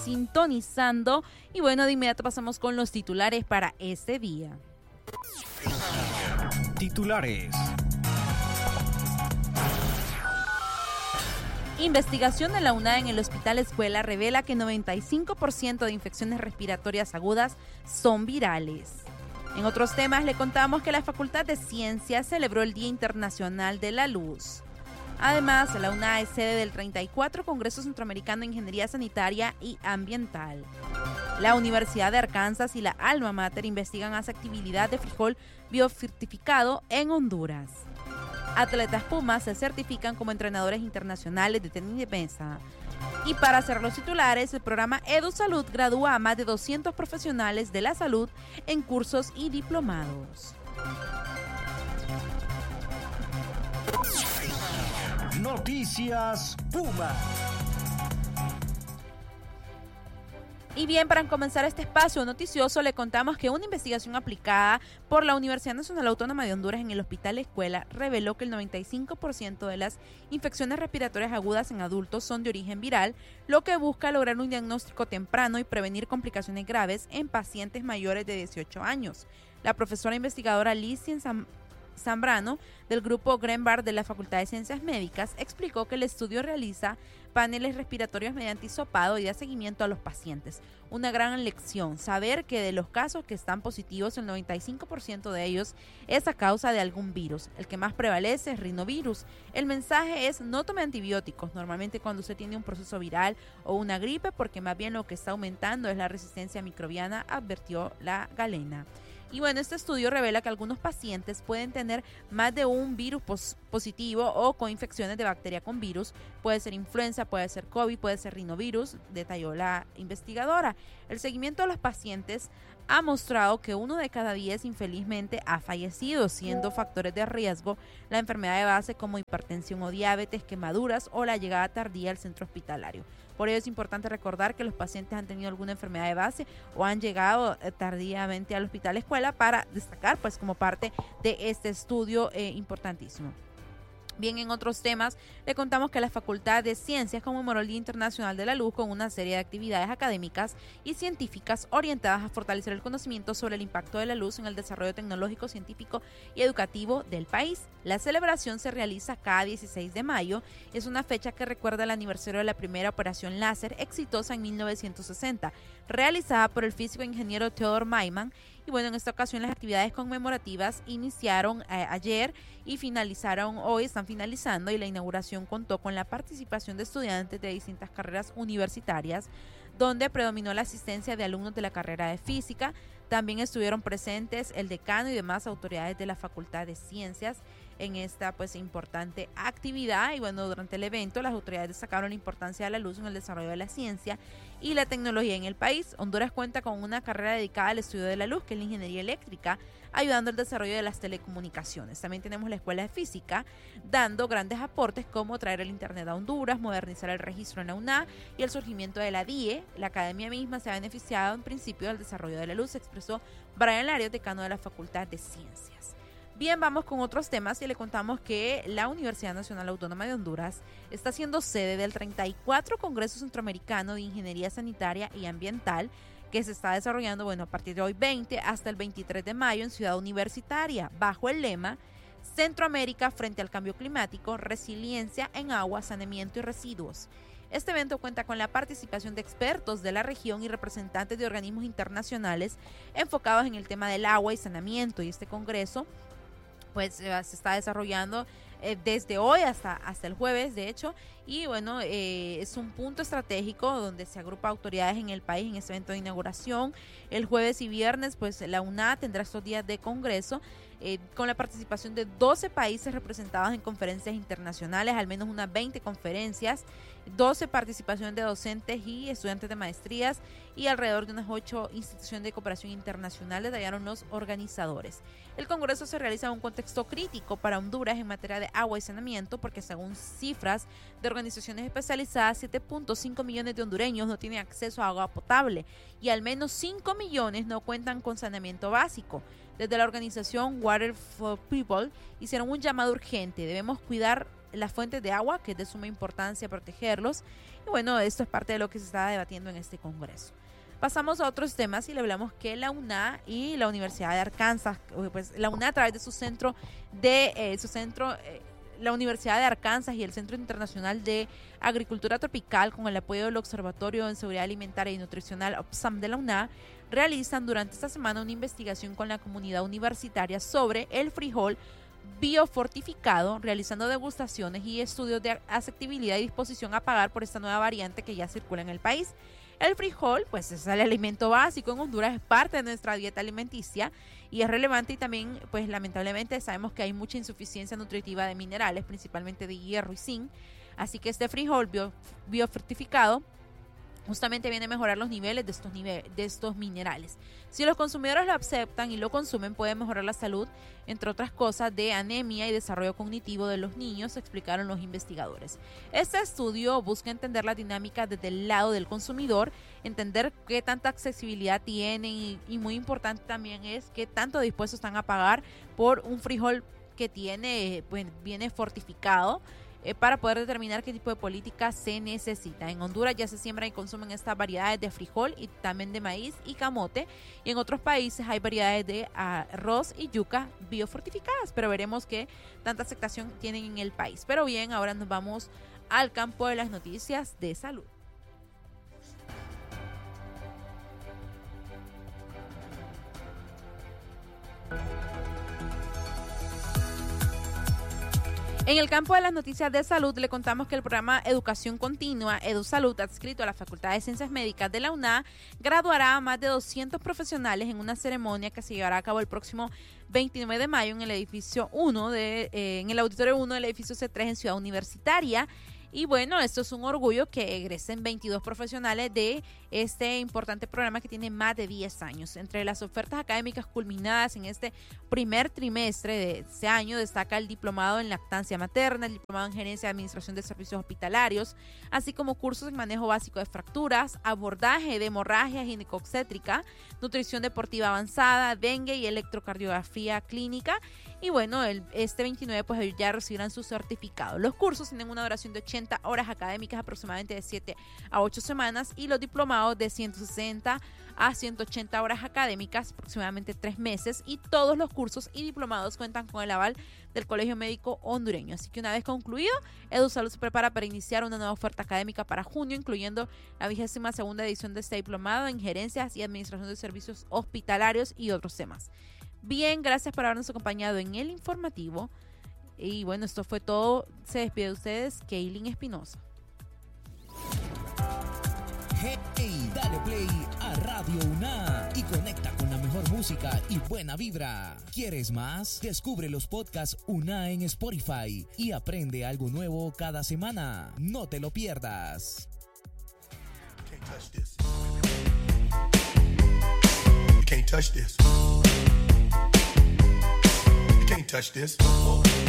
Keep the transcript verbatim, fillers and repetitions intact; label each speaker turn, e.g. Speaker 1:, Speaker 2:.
Speaker 1: sintonizando. Y bueno, de inmediato pasamos con los titulares para este día.
Speaker 2: Titulares.
Speaker 1: Investigación de la UNAD en el Hospital Escuela revela que noventa y cinco por ciento de infecciones respiratorias agudas son virales. En otros temas, le contamos que la Facultad de Ciencias celebró el Día Internacional de la Luz. Además, la UNAD es sede del treinta y cuatro Congreso Centroamericano de Ingeniería Sanitaria y Ambiental. La Universidad de Arkansas y la Alma Mater investigan aceptabilidad de frijol biofortificado en Honduras. Atletas Pumas se certifican como entrenadores internacionales de tenis de mesa. Y para cerrar los titulares, el programa EduSalud gradúa a más de doscientos profesionales de la salud en cursos y diplomados.
Speaker 2: Noticias Puma.
Speaker 1: Y bien, para comenzar este espacio noticioso, le contamos que una investigación aplicada por la Universidad Nacional Autónoma de Honduras en el Hospital Escuela reveló que el noventa y cinco por ciento de las infecciones respiratorias agudas en adultos son de origen viral, lo que busca lograr un diagnóstico temprano y prevenir complicaciones graves en pacientes mayores de dieciocho años. La profesora investigadora Licien Sam Zambrano, del grupo Grenbar de la Facultad de Ciencias Médicas, explicó que el estudio realiza paneles respiratorios mediante hisopado y da seguimiento a los pacientes. Una gran lección, saber que de los casos que están positivos, el noventa y cinco por ciento de ellos es a causa de algún virus. El que más prevalece es rinovirus. El mensaje es: no tome antibióticos normalmente cuando usted tiene un proceso viral o una gripe, porque más bien lo que está aumentando es la resistencia microbiana, advirtió la galena. Y bueno, este estudio revela que algunos pacientes pueden tener más de un virus pos- positivo o coinfecciones de bacteria con virus. Puede ser influenza, puede ser COVID, puede ser rinovirus, detalló la investigadora. El seguimiento a los pacientes ha mostrado que uno de cada diez infelizmente ha fallecido, siendo factores de riesgo la enfermedad de base como hipertensión o diabetes, quemaduras o la llegada tardía al centro hospitalario. Por ello es importante recordar que los pacientes han tenido alguna enfermedad de base o han llegado tardíamente al hospital escuela para destacar pues como parte de este estudio eh, importantísimo. Bien, en otros temas, le contamos que la Facultad de Ciencias conmemoró el Día Internacional de la Luz con una serie de actividades académicas y científicas orientadas a fortalecer el conocimiento sobre el impacto de la luz en el desarrollo tecnológico, científico y educativo del país. La celebración se realiza cada dieciséis de mayo. Es una fecha que recuerda el aniversario de la primera operación láser exitosa en mil novecientos sesenta, realizada por el físico e ingeniero Theodor Maiman. Y bueno, en esta ocasión las actividades conmemorativas iniciaron eh, ayer y finalizaron hoy, están finalizando, y la inauguración contó con la participación de estudiantes de distintas carreras universitarias, donde predominó la asistencia de alumnos de la carrera de física. También estuvieron presentes el decano y demás autoridades de la Facultad de Ciencias en esta pues importante actividad. Y bueno, durante el evento las autoridades destacaron la importancia de la luz en el desarrollo de la ciencia y la tecnología en el país. Honduras cuenta con una carrera dedicada al estudio de la luz, que es la ingeniería eléctrica, ayudando al desarrollo de las telecomunicaciones. También tenemos la Escuela de Física, dando grandes aportes como traer el Internet a Honduras, modernizar el registro en la UNA y el surgimiento de la D I E. La academia misma se ha beneficiado en principio del desarrollo de la luz, expresó Brian Larios, decano de la Facultad de Ciencias. Bien, vamos con otros temas y le contamos que la Universidad Nacional Autónoma de Honduras está siendo sede del treinta y cuatro Congreso Centroamericano de Ingeniería Sanitaria y Ambiental, que se está desarrollando, bueno, a partir de hoy veinte hasta el veintitrés de mayo en Ciudad Universitaria, bajo el lema Centroamérica frente al cambio climático, resiliencia en agua, saneamiento y residuos. Este evento cuenta con la participación de expertos de la región y representantes de organismos internacionales enfocados en el tema del agua y saneamiento, y este congreso pues eh, se está desarrollando eh, desde hoy hasta, hasta el jueves, de hecho, y bueno, eh, es un punto estratégico donde se agrupa autoridades en el país en este evento de inauguración. El jueves y viernes, pues la UNA tendrá estos días de congreso eh, con la participación de doce países representados en conferencias internacionales, al menos unas veinte conferencias, doce participaciones de docentes y estudiantes de maestrías y alrededor de unas ocho instituciones de cooperación internacional, detallaron los organizadores. El congreso se realiza en un contexto crítico para Honduras en materia de agua y saneamiento, porque según cifras de organizaciones especializadas, siete punto cinco millones de hondureños no tienen acceso a agua potable y al menos cinco millones no cuentan con saneamiento básico. Desde la organización Water for People hicieron un llamado urgente: debemos cuidar las fuentes de agua, que es de suma importancia protegerlos. Y bueno, esto es parte de lo que se está debatiendo en este Congreso. Pasamos a otros temas y le hablamos que la U N A y la Universidad de Arkansas, pues la U N A a través de su centro de eh, su centro eh, la Universidad de Arkansas y el Centro Internacional de Agricultura Tropical, con el apoyo del Observatorio en Seguridad Alimentaria y Nutricional O P S A M de la U N A, realizan durante esta semana una investigación con la comunidad universitaria sobre el frijol biofortificado, realizando degustaciones y estudios de aceptabilidad y disposición a pagar por esta nueva variante que ya circula en el país. El frijol, pues es el alimento básico en Honduras, es parte de nuestra dieta alimenticia y es relevante, y también, pues lamentablemente sabemos que hay mucha insuficiencia nutritiva de minerales, principalmente de hierro y zinc, así que este frijol bio, biofortificado justamente viene a mejorar los niveles de estos, nive- de estos minerales. Si los consumidores lo aceptan y lo consumen, puede mejorar la salud, entre otras cosas, de anemia y desarrollo cognitivo de los niños, explicaron los investigadores. Este estudio busca entender la dinámica desde el lado del consumidor, entender qué tanta accesibilidad tienen y, y muy importante también es qué tanto dispuestos están a pagar por un frijol que tiene, pues, viene fortificado, Eh, para poder determinar qué tipo de política se necesita. En Honduras ya se siembran y consumen estas variedades de frijol y también de maíz y camote, y en otros países hay variedades de arroz y yuca biofortificadas, pero veremos qué tanta aceptación tienen en el país. Pero bien, ahora nos vamos al campo de las noticias de salud. En el campo de las noticias de salud, le contamos que el programa Educación Continua, EduSalud, adscrito a la Facultad de Ciencias Médicas de la U N A, graduará a más de doscientos profesionales en una ceremonia que se llevará a cabo el próximo veintinueve de mayo en el edificio uno, de, eh, en el auditorio uno del edificio C tres en Ciudad Universitaria. Y bueno, esto es un orgullo que egresen veintidós profesionales de este importante programa que tiene más de diez años. Entre las ofertas académicas culminadas en este primer trimestre de este año destaca el diplomado en lactancia materna, el diplomado en gerencia de administración de servicios hospitalarios, así como cursos en manejo básico de fracturas, abordaje de hemorragia ginecobstétrica, nutrición deportiva avanzada, dengue y electrocardiografía clínica. Y bueno, el, este veintinueve pues ya recibirán su certificado. Los cursos tienen una duración de ochenta horas académicas, aproximadamente de siete a ocho semanas, y los diplomados de ciento sesenta a ciento ochenta horas académicas, aproximadamente tres meses, y todos los cursos y diplomados cuentan con el aval del Colegio Médico Hondureño. Así que una vez concluido, EduSalud se prepara para iniciar una nueva oferta académica para junio, incluyendo la vigésima segunda edición de este diplomado en gerencias y administración de servicios hospitalarios y otros temas. Bien, gracias por habernos acompañado en el informativo. Y bueno, esto fue todo. Se despide de ustedes, Kaylin Espinosa.
Speaker 3: Hey, dale play a Radio U N A y conecta con la mejor música y buena vibra. ¿Quieres más? Descubre los podcasts U N A en Spotify y aprende algo nuevo cada semana. No te lo pierdas.
Speaker 4: Can't touch this. You can't touch this. You can't touch this.